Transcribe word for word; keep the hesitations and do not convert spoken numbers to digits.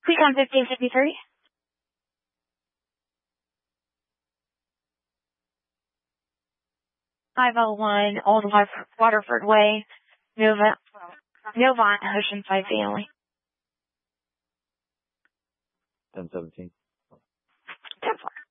Quick on fifteen fifty-three. five oh one Old Waterford Way, Nova, Novant, Oceanside family. ten seventeen. ten four.